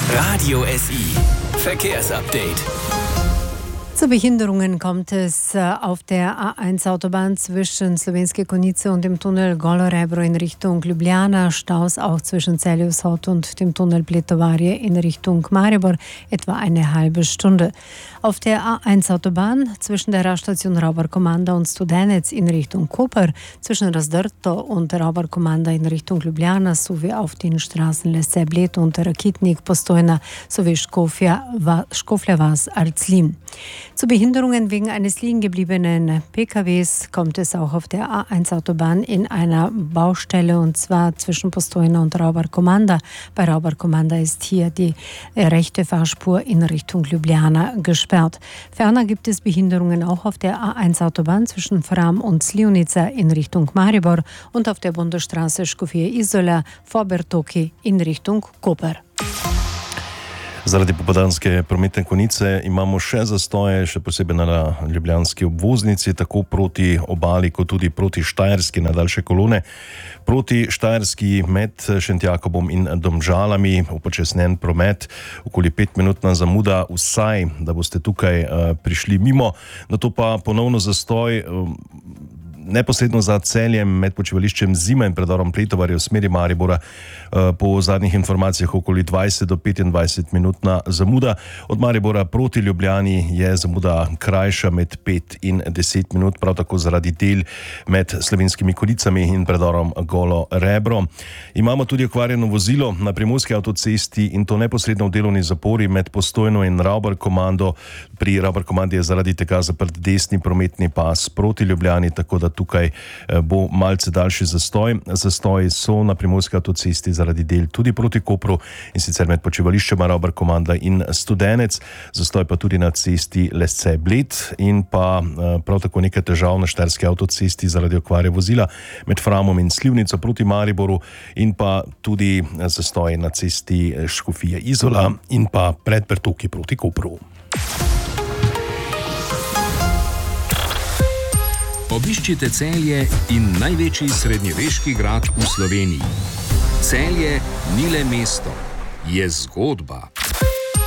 Radio SI Verkehrsupdate. Zu Behinderungen kommt es auf der A1-Autobahn zwischen Slovenske Konjice und dem Tunnel Golo Rebro in Richtung Ljubljana. Staus auch zwischen Celju-Hod und dem Tunnel Pletovarje in Richtung Maribor, etwa eine halbe Stunde. Auf der A1-Autobahn zwischen der Raststation Raubar-Komanda und Studenec in Richtung Koper, zwischen Razdrto und Raubar-Komanda in Richtung Ljubljana sowie auf den Straßen Lesce Bled und Rakitnik, Postojna sowie Škofja Vas, Arzlin. Zu Behinderungen wegen eines liegen gebliebenen PKWs kommt es auch auf der A1-Autobahn in einer Baustelle, und zwar zwischen Postojna und Raubar-Komanda. Bei Raubar-Komanda ist hier die rechte Fahrspur in Richtung Ljubljana gesperrt. Ferner gibt es Behinderungen auch auf der A1-Autobahn zwischen Fram und Slivnica in Richtung Maribor und auf der Bundesstraße Škofja Izola vor Bertoki in Richtung Koper. Zaradi popoldanske prometne konice imamo še zastoje, še posebej na ljubljanski obvoznici, tako proti obali kot tudi proti Štajerski na daljše kolone. Proti Štajerski med Šentjakobom in Domžalami upočasnjen promet, okoli 5-minutna zamuda vsaj, da boste tukaj prišli mimo. Nato pa ponovno zastoj neposredno za Celjem med počivališčem Zima in predorom Pletovarje v smeri Maribora, po zadnjih informacijah okoli 20 do 25 minutna zamuda. Od Maribora proti Ljubljani je zamuda krajša med 5 in 10 minut, prav tako zaradi del med Slovenskimi Konjicami in predorom Golo Rebro. Imamo tudi okvarjeno vozilo na Primorski avtocesti, in to neposredno v delovni zapori med Postojno in Raubar-Komando. Pri Raubar-Komandi je zaradi tega zaprt desni prometni pas proti Ljubljani, tako da tukaj bo malce daljši zastoj. Zastoji so na Primorski avtocesti zaradi del tudi proti Kopru, in sicer med počivališčema Raubar-Komanda in Studenec. Zastoj pa tudi na cesti Lesce Bled in pa prav tako nekaj težav na Štajerski avtocesti zaradi okvare vozila med Framom in Slivnico proti Mariboru, in pa tudi zastoj na cesti Škofja Izola in pa pred Bertoki proti Kopru. Obiščite Celje in največji srednjeveški grad v Sloveniji. Celje ni le mesto, je zgodba.